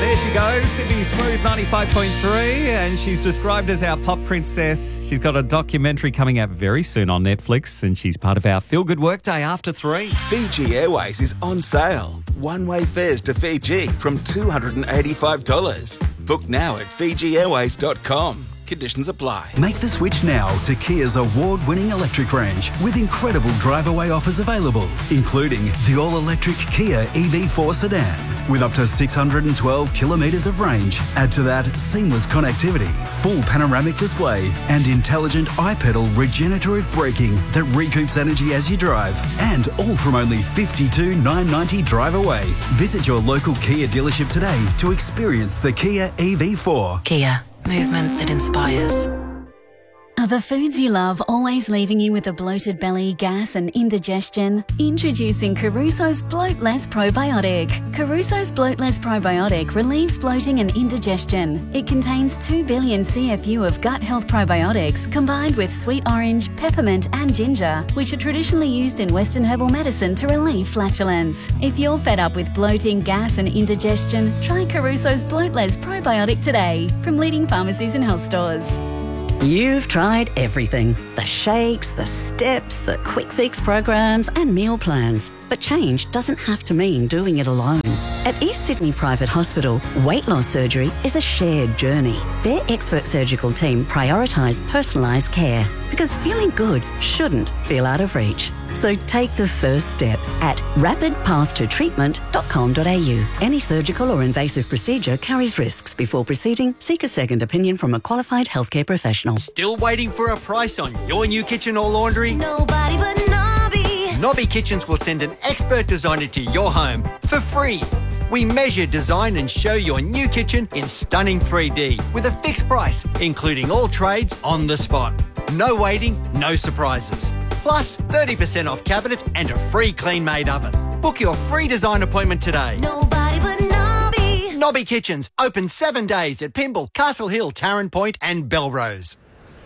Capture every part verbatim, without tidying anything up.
There she goes, Sydney Smooth ninety-five point three, and she's described as our pop princess. She's got a documentary coming out very soon on Netflix, and she's part of our Feel Good Workday after three. Fiji Airways is on sale. One-way fares to Fiji from two hundred eighty-five dollars. Book now at fiji airways dot com. Conditions apply. Make the switch now to Kia's award-winning electric range with incredible drive-away offers available, including the all-electric Kia E V four sedan with up to six hundred twelve kilometres of range. Add to that seamless connectivity, full panoramic display and intelligent iPedal regenerative braking that recoups energy as you drive. And all from only fifty-two thousand nine hundred ninety dollars drive away. Visit your local Kia dealership today to experience the Kia E V four. Kia. Movement that inspires. Are the foods you love always leaving you with a bloated belly, gas and indigestion? Introducing Caruso's Bloat Less Probiotic. Caruso's Bloat Less Probiotic relieves bloating and indigestion. It contains two billion C F U of gut health probiotics combined with sweet orange, peppermint and ginger, which are traditionally used in Western herbal medicine to relieve flatulence. If you're fed up with bloating, gas and indigestion, try Caruso's Bloat Less Probiotic today from leading pharmacies and health stores. You've tried everything. The shakes, the steps, the quick fix programs and meal plans. But change doesn't have to mean doing it alone. At East Sydney Private Hospital, weight loss surgery is a shared journey. Their expert surgical team prioritise personalised care because feeling good shouldn't feel out of reach. So take the first step at rapid path to treatment dot com dot a u. Any surgical or invasive procedure carries risks. Before proceeding, seek a second opinion from a qualified healthcare professional. Still waiting for a price on your new kitchen or laundry? Nobody but Nobby. Nobby Kitchens will send an expert designer to your home for free. We measure, design and show your new kitchen in stunning three D with a fixed price, including all trades on the spot. No waiting, no surprises. Plus thirty percent off cabinets and a free clean-made oven. Book your free design appointment today. Nobody but Nobby. Nobby Kitchens, open seven days at Pymble, Castle Hill, Tarrant Point and Belrose.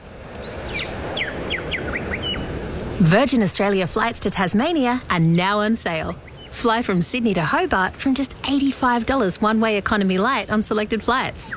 Virgin Australia flights to Tasmania are now on sale. Fly from Sydney to Hobart from just eighty-five dollars one-way economy light on selected flights.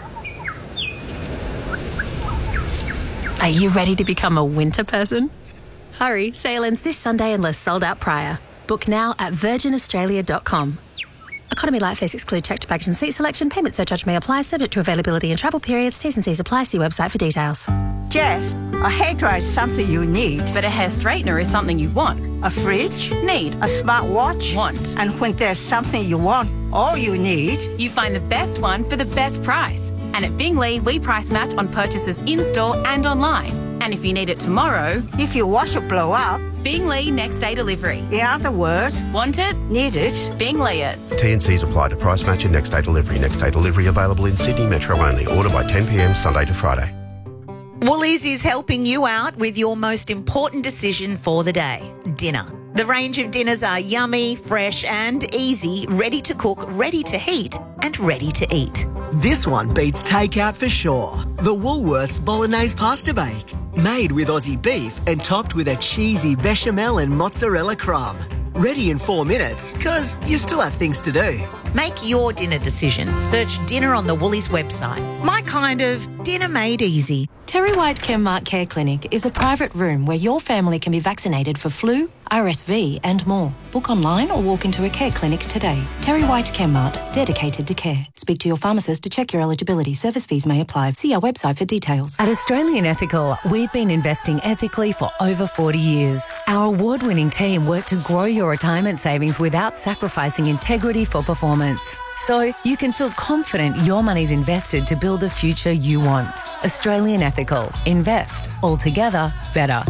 Are you ready to become a winter person? Hurry, sale ends this Sunday unless sold out prior. Book now at virgin australia dot com. Economy light fares exclude checked baggage and seat selection. Payment surcharge may apply, subject to availability and travel periods. T's and C's apply. See website for details. Jess, a hairdryer is something you need. But a hair straightener is something you want. A fridge? Need. A smartwatch? Want. And when there's something you want, all you need... You find the best one for the best price. And at Bingley, we price match on purchases in-store and online. And if you need it tomorrow... If your washer blow up... Bingley next day delivery. In other words... Want it? Need it? Bingley it. T and C's apply to price match and next day delivery. Next day delivery available in Sydney Metro only. Order by ten p m Sunday to Friday. Woolies is helping you out with your most important decision for the day, dinner. The range of dinners are yummy, fresh and easy, ready to cook, ready to heat and ready to eat. This one beats takeout for sure. The Woolworths Bolognese Pasta Bake. Made with Aussie beef and topped with a cheesy bechamel and mozzarella crumb. Ready in four minutes, because you still have things to do. Make your dinner decision. Search dinner on the Woolies website. My kind of dinner made easy. Terry White Chemmart Care Clinic is a private room where your family can be vaccinated for flu, R S V and more. Book online or walk into a care clinic today. Terry White Chemmart, dedicated to care. Speak to your pharmacist to check your eligibility. Service fees may apply. See our website for details. At Australian Ethical, we've been investing ethically for over forty years. Our award-winning team work to grow your retirement savings without sacrificing integrity for performance. So you can feel confident your money's invested to build the future you want. Australian Ethical. Invest. Altogether better.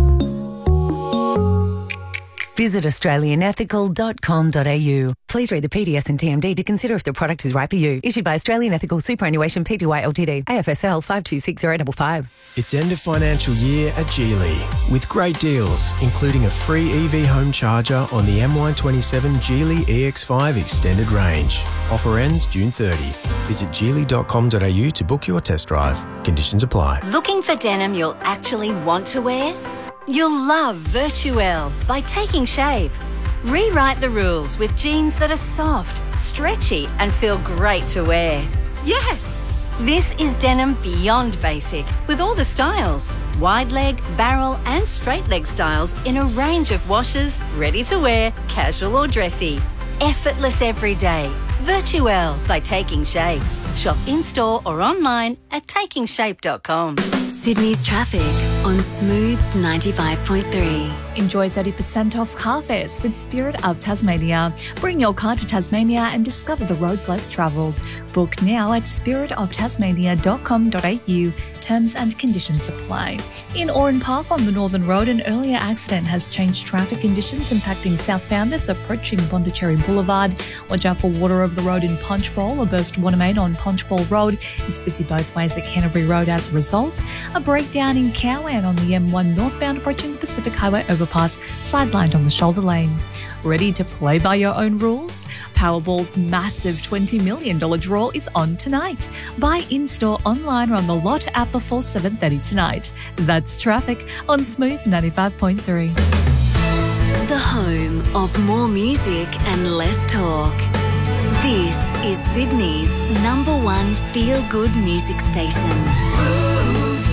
Visit australian ethical dot com dot a u. Please read the P D S and T M D to consider if the product is right for you. Issued by Australian Ethical Superannuation Pty Ltd. A F S L five two six zero five five. It's end of financial year at Geely with great deals, including a free E V home charger on the M Y twenty-seven Geely E X five Extended Range. Offer ends June thirtieth. Visit geely dot com dot a u to book your test drive. Conditions apply. Looking for denim you'll actually want to wear? You'll love Virtuelle by taking shape. Rewrite the rules with jeans that are soft, stretchy and feel great to wear. Yes! This is denim beyond basic, with all the styles. Wide leg, barrel and straight leg styles in a range of washes, ready to wear, casual or dressy. Effortless every day. Virtuelle by Taking Shape. Shop in-store or online at taking shape dot com. Sydney's traffic on Smooth ninety-five point three. Enjoy thirty percent off car fares with Spirit of Tasmania. Bring your car to Tasmania and discover the roads less travelled. Book now at spirit of tasmania dot com dot a u. Terms and conditions apply. In Oran Park on the Northern Road, an earlier accident has changed traffic conditions impacting southbounders approaching Pondicherry Boulevard. Watch out for water over the road in Punchbowl. A burst water main on Punchbowl Road. It's busy both ways at Canterbury Road as a result. A breakdown in Cowan on the M one northbound approaching the Pacific Highway overpass, sidelined on the shoulder lane. Ready to play by your own rules? Powerball's massive twenty million dollars draw is on tonight. Buy in-store, online or on the Lot app before seven thirty tonight. That's traffic on Smooth ninety-five point three. The home of more music and less talk. This is Sydney's number one feel-good music station. Smooth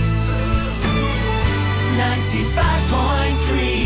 ninety-five point three.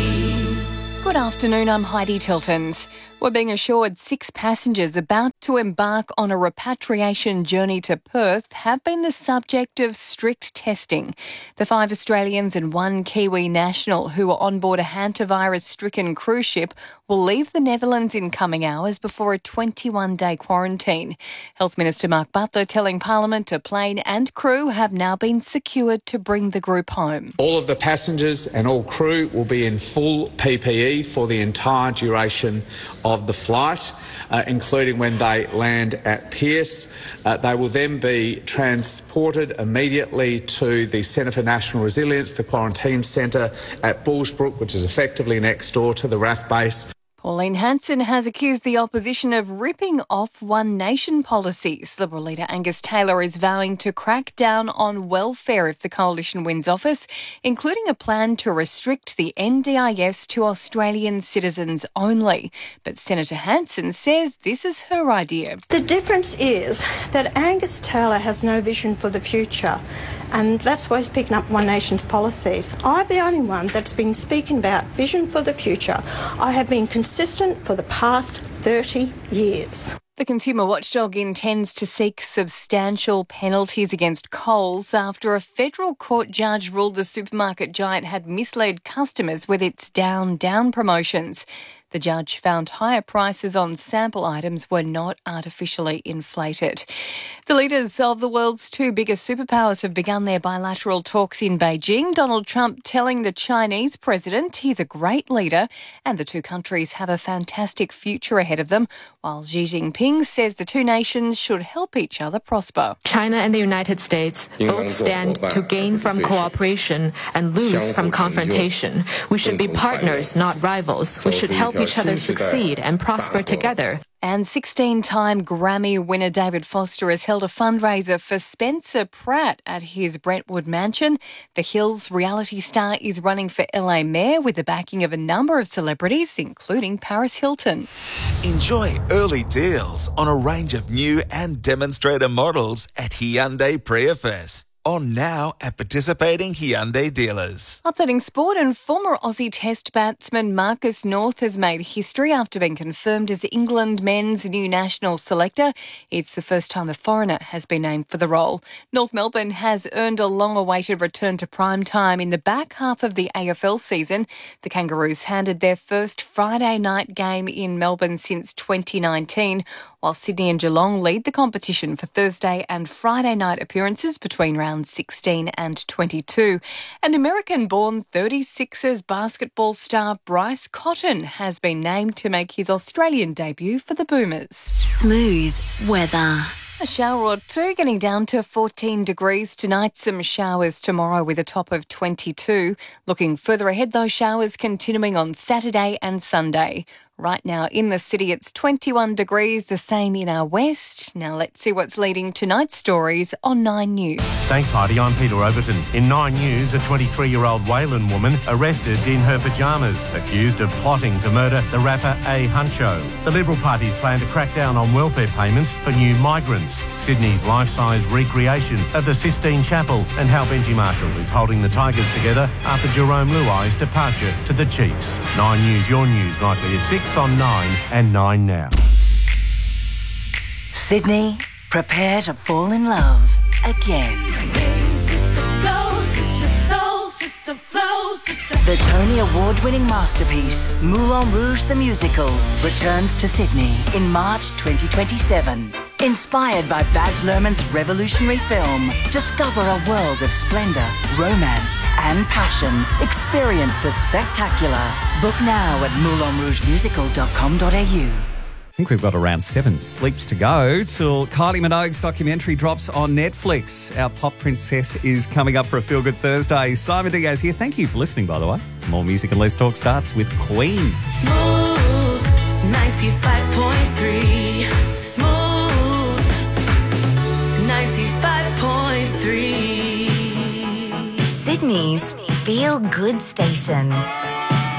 Good afternoon, I'm Heidi Tiltons. We're being assured six passengers about to embark on a repatriation journey to Perth have been the subject of strict testing. The five Australians and one Kiwi national who were on board a hantavirus-stricken cruise ship will leave the Netherlands in coming hours before a twenty-one day quarantine. Health Minister Mark Butler telling Parliament a plane and crew have now been secured to bring the group home. All of the passengers and all crew will be in full P P E for the entire duration of the flight, uh, including when they land at Pearce. Uh, they will then be transported immediately to the Centre for National Resilience, the quarantine centre at Bullsbrook, which is effectively next door to the R A F base. Pauline Hanson has accused the opposition of ripping off One Nation policies. Liberal leader Angus Taylor is vowing to crack down on welfare if the coalition wins office, including a plan to restrict the N D I S to Australian citizens only. But Senator Hanson says this is her idea. The difference is that Angus Taylor has no vision for the future, and that's why he's picking up One Nation's policies. I'm the only one that's been speaking about vision for the future. I have been consistent for the past thirty years. The consumer watchdog intends to seek substantial penalties against Coles after a federal court judge ruled the supermarket giant had misled customers with its Down Down promotions. The judge found higher prices on sample items were not artificially inflated. The leaders of the world's two biggest superpowers have begun their bilateral talks in Beijing. Donald Trump telling the Chinese president he's a great leader and the two countries have a fantastic future ahead of them, while Xi Jinping says the two nations should help each other prosper. China and the United States both stand to gain from cooperation and lose from confrontation. We should be partners, not rivals. We should help each other succeed and prosper together. And sixteen-time Grammy winner David Foster has held a fundraiser for Spencer Pratt at his Brentwood mansion. The Hills reality star is running for L A Mayor with the backing of a number of celebrities, including Paris Hilton. Enjoy early deals on a range of new and demonstrator models at Hyundai Prius. On now at participating Hyundai dealers. Updating sport, and former Aussie Test batsman Marcus North has made history after being confirmed as England men's new national selector. It's the first time a foreigner has been named for the role. North Melbourne has earned a long-awaited return to prime time in the back half of the A F L season. The Kangaroos handed their first Friday night game in Melbourne since twenty nineteen, while Sydney and Geelong lead the competition for Thursday and Friday night appearances between rounds sixteen and twenty-two. And American-born thirty-sixers basketball star Bryce Cotton has been named to make his Australian debut for the Boomers. Smooth weather. A shower or two, getting down to fourteen degrees tonight. Some showers tomorrow with a top of twenty-two. Looking further ahead, those showers continuing on Saturday and Sunday. Right now in the city, it's twenty-one degrees, the same in our west. Now let's see what's leading tonight's stories on Nine News. Thanks, Heidi. I'm Peter Overton. In Nine News, a twenty-three-year-old Wayland woman arrested in her pyjamas, accused of plotting to murder the rapper A. Huncho. The Liberal Party's plan to crack down on welfare payments for new migrants. Sydney's life-size recreation of the Sistine Chapel, and how Benji Marshall is holding the Tigers together after Jerome Luai's departure to the Chiefs. Nine News, your news, nightly at six on Nine and Nine Now. Sydney, prepare to fall in love again. The Tony Award-winning masterpiece, Moulin Rouge the Musical, returns to Sydney in March twenty twenty-seven. Inspired by Baz Luhrmann's revolutionary film, discover a world of splendour, romance and passion. Experience the spectacular. Book now at moulin rouge musical dot com dot a u. I think we've got around seven sleeps to go till Kylie Minogue's documentary drops on Netflix. Our pop princess is coming up for a Feel Good Thursday. Simon Diaz here. Thank you for listening, by the way. More music and less talk starts with Queen. Smooth ninety-five point three. Smooth ninety-five point three. Sydney's Feel Good Station.